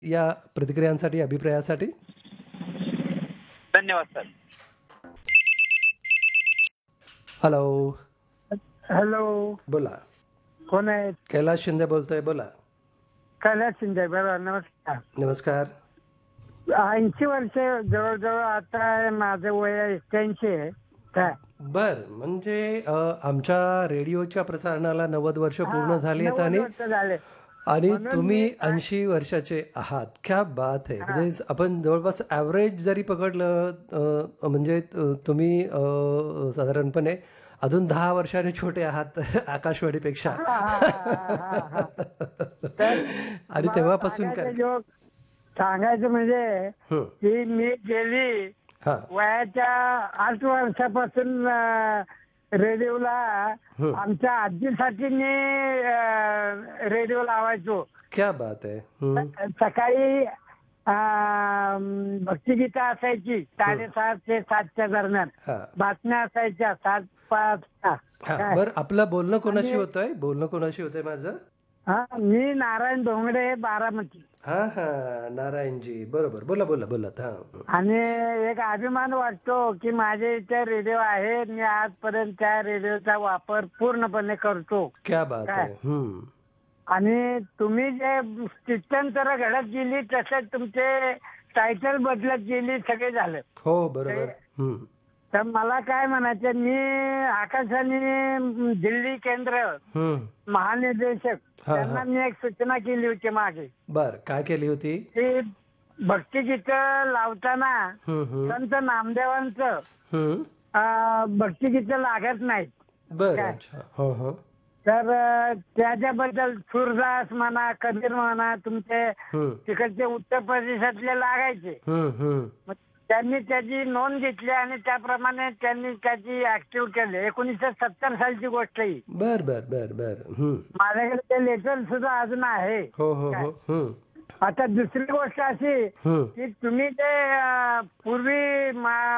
या प्रतिक्रियांसाठी, अभिप्रायासाठी. धन्यवाद sir. Hello. Hello, बोला. कोण आहे? कैलास शिंदे बोलतोय, बोला. कैलास शिंदे, बरोबर. नमस्कार. नमस्कार. 80 वर्ष जवळजवळ आता माझं वय 81 आहे. काय बर, म्हणजे आमच्या रेडिओच्या प्रसारणाला 90 वर्ष पूर्ण झाली आहेत 90 वर्ष झाले. आणि म्हणून तुम्ही मी 80 वर्षाचे आहात. क्या बात आहे. हा. म्हणजे आपण जवळपास ॲव्हरेज जरी पकडलं म्हणजे तुम्ही साधारणपणे अजून 10 वर्षांनी छोटे आहात आकाशवाणीपेक्षा. हा, हा, हा, हा, हा. तर आणि मला तेव्हापासून सांगायचं म्हणजे हं, की मी गेली हां, वयाच्या 8 वर्षापासून रेडिओला हं. आमच्या आजीसाठी मी रेडिओ लावायचो. क्या बात आहे. हं, सकाळी भक्तिगीता असायची 6:30 ते 7च्या दरम्यान. हां, बातम्या असायच्या 7:05. हां. बरं, आपलं बोलणं कोणाशी आणि होतंय? बोलणं कोणाशी होतंय माझं? मी नारायण धोंगडे, बारामती. हां, हां. नारायणजी. बरोबर. बोला, बोला, बोलत. हां. आणि एक अभिमान वाटतो की माझे इथे रेडिओ आहे. मी आजपर्यंत त्या रेडिओचा वापर पूर्णपणे करतो. क्या बात काय आहे. हं. आणि तुम्ही जे स्थित्यंतर घडत गेली तसे तुमचे टायटल बदलत गेली, सगळे झालं. हो, बरोबर. हं. तर मला काय म्हणायचं, मी आकाशवाणी दिल्ली केंद्र हं. महानिर्देशक हा, त्यांना हा. मी एक सूचना केली होती मागे बरं, काय केली होती? की भक्तिगीतं लावताना हं, हं. संत नामदेवांचं हं. भक्तिगीतं लागत नाहीत. बरं, काय अच्छा. हो, हो. तर त्याच्याबद्दल सुरदास म्हणा, कबीर म्हणा, तुमचे हं. तिकडचे उत्तर प्रदेशातले लागायचे. हं, हं. मग त्यांनी त्याची नोंद घेतली आणि त्याप्रमाणे त्यांनी त्याची ऍक्टिव्ह केले. 1970 सालची गोष्ट ही. बर, बर, बर, बर. हं. माझ्याकडे ते लेटर सुद्धा अजून आहे. हो, हो, काय हो. हं. आता दुसरी गोष्ट अशी हं. की तुम्ही ते पूर्वी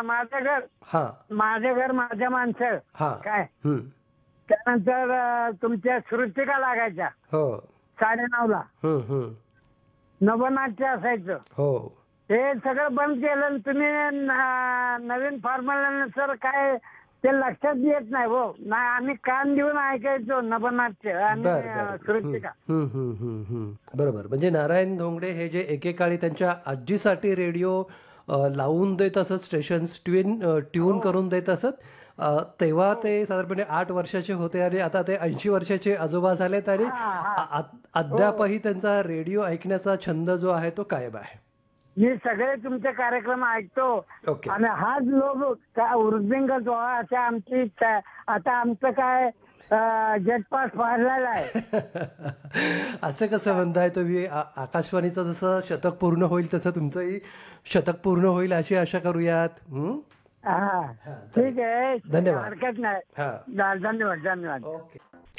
माझं घर माझ्या माणसं हां. काय हं. त्यानंतर तुमच्या श्रुतिका लागायच्या हो. 9:30ला. हं, हं. नवनाट्य असायचं. हो. हे सगळं बंद केलं आणि तुम्ही नवीन फॉर्म्युल्यानुसार काय ते लक्षात येत नाही हो. नाही, आम्ही कान देऊन ऐकायचो नवनाट्य आणि बर, बर. हं. श्रुतिका. हं, हं, हं, हं. बरोबर. म्हणजे नारायण धोंगडे हे जे एकेकाळी त्यांच्या आजीसाठी रेडिओ लावून देत असत, स्टेशन्स ट्यून हो, करून देत असत. तेव्हा हो. ते साधारणपणे 8 वर्षाचे होते आणि आता ते 80 वर्षाचे आजोबा झालेत आणि हा, हा. हो. अद्यापही त्यांचा रेडिओ ऐकण्याचा छंद जो आहे तो कायम आहे. मी सगळे तुमचे कार्यक्रम ऐकतो ओके. आणि हाच लोक काय वृद्धिंगत व्हावा अशी आमची इच्छा आहे. आता आमचं काय गेट पास फाडलेला आहे. असं कसं म्हणताय तुम्ही? आकाशवाणीचं जसं शतक पूर्ण होईल तसं तुमचंही शतक पूर्ण होईल अशी आशा करूयात. हं? हा, हां, ठीक आहे. धन्यवाद. हरकत नाही. हां. धन्यवाद, धन्यवाद. ओके.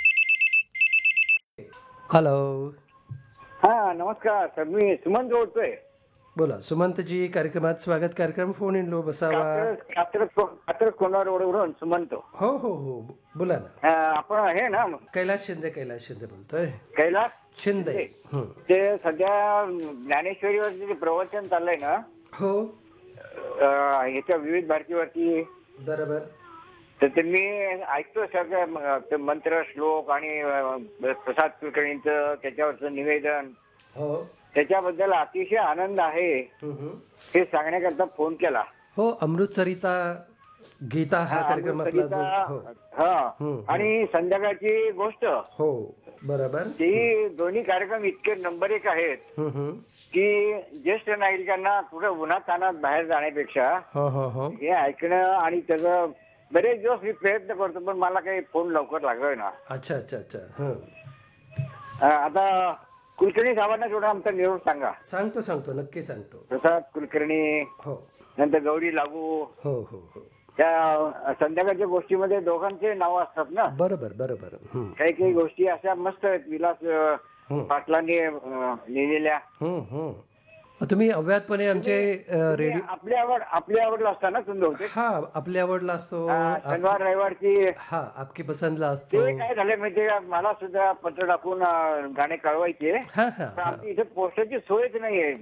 हॅलो. हा, नमस्कार सर. मी सुमंत बोलतोय. बोला. सुमंतजी, कार्यक्रमात स्वागत. कार्यक्रम फोन इन लो बसावा. कात्रज कोणावर रोडवरून सुमंत. हो, हो, हो. बोला ना. आपण हे ना कैलास शिंदे बोलतोय. कैलास शिंदे. हं. ते सध्या ज्ञानेश्वरीवरती जे प्रवचन चाललंय ना, हो. ह्याच्या विविध भारतीवरती, बरोबर. तर ते मी ऐकतो सगळं ते मंत्र श्लोक आणि प्रसाद कुलकर्णींचं त्याच्यावरचं निवेदन. हो. त्याच्याबद्दल अतिशय आनंद आहे हं, हं. हे सांगण्याकरता फोन केला. हो, अमृतसरिता गीता हा कार्यक्रम आपला जो. हो. हा, हं. आणि संध्याकाळची गोष्ट, हो, बरोबर. ती दोन्ही कार्यक्रम इतके नंबर 1 आहेत हं, हं. की ज्येष्ठ नागरिकांना कुठं उन्हात तानात बाहेर जाण्यापेक्षा हो, हो, हो. हे ऐकणं आणि त्याचं बरेच दिवस मी प्रयत्न करतो पण मला काही फोन लवकर लागतोय ना. अच्छा, अच्छा, अच्छा. हं. आता कुलकर्णी साहेबांना थोडा आमचा निरोप सांगा. सांगतो. नक्की सांगतो. प्रसाद कुलकर्णी, हो. नंतर गौरी लागू, हो, हो, हो. त्या संध्याकाळच्या गोष्टीमध्ये दोघांचे नाव असतात ना. बरोबर. हं. काही गोष्टी अशा मस्त आहेत विलास हं. पाटलांनी लिहिलेल्या. हं, हं. तुम्ही अव्यातपणे आमचे रेडिओ. आपली आवडला असता ना तुम्ही होते. हा, आपल्या आवडला असतो. शनिवार रविवारची हा, आपकी पसंतला असतो. ते काय झालं माहितीये का, मला सुद्धा पत्र टाकून गाणे कळवायचे. हा, हा, पण हा. आमची इथे पोस्टाची सोयच नाहीये.